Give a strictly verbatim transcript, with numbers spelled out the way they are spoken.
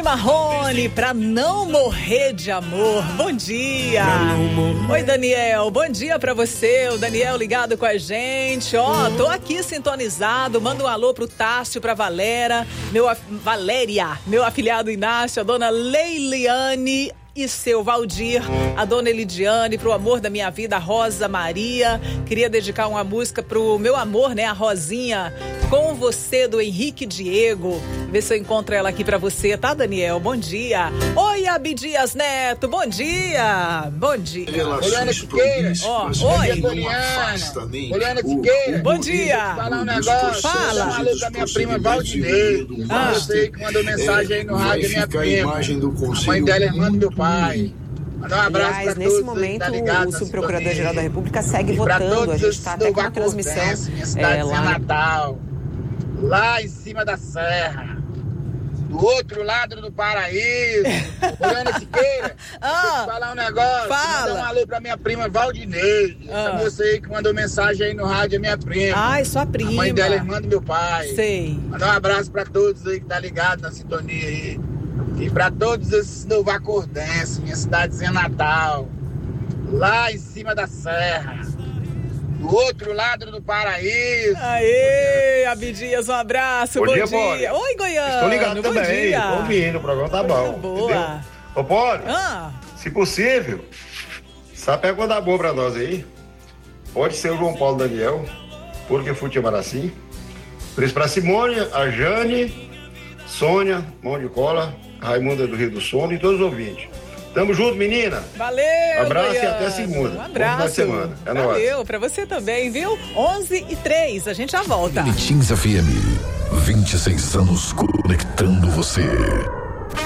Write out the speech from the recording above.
Marrone, pra não morrer de amor. Bom dia. Oi, Daniel. Bom dia pra você. O Daniel ligado com a gente. Ó, tô aqui sintonizado. Manda um alô pro Tássio, pra Valera, meu, Valéria, meu afilhado Inácio, a dona Leiliane e seu Valdir, a dona Elidiane, pro amor da minha vida, a Rosa Maria. Queria dedicar uma música pro meu amor, né, a Rosinha, Com Você, do Henrique Diego. Vê se eu encontro ela aqui pra você, tá, Daniel? Bom dia. Oi, Abidias Neto, bom dia. Bom dia. Poliana Siqueira. Ó, oi. Poliana Siqueira. Bom dia. Vou falar um negócio. Fala. Um alô pra minha prima Valdinei. Ah. Eu sei que mandou mensagem aí no rádio, minha prima. A mãe dela é irmã do meu pai. Mandar um abraço Aliás, pra nesse todos, momento, tá ligado, o Subprocurador-Geral da República segue E pra votando. todos A gente os está até com uma transmissão Cordense, minha cidade é, de lá. Natal, lá em cima da serra, do outro lado do paraíso. Poliana Siqueira, Ah, deixa eu te falar um negócio. fala. Mandar um alô pra minha prima Valdinei. Ah. Essa moça aí que mandou mensagem aí no rádio é minha prima. Ai, sua prima. A mãe dela é irmã do meu pai. Sei. Mandar um abraço pra todos aí que tá ligado na sintonia aí. E pra todos esses novacordenses, minha cidadezinha natal, lá em cima da serra, do outro lado do paraíso. Aê, Abidias, um abraço. Bom Bom, dia, dia. Poli. Oi, Goiano. Estou ligado bom também, dia. tô ouvindo, o programa tá bom. Boa. Entendeu? Ô, Poli, Ah, se possível, sabe quando dá boa pra nós aí? Pode ser o João Paulo Daniel, porque Fute Maraci. Por isso, pra Simone, a Jane, Sônia, Mão de Cola, Raimunda do Rio do Sono e todos os ouvintes. Tamo junto, menina. valeu, Abraço e Goiano. até segunda. Um Bom abraço. final de semana. É nóis. Valeu, pra você também, viu? onze e três, a gente já volta. Meetings F M, vinte e seis anos conectando você.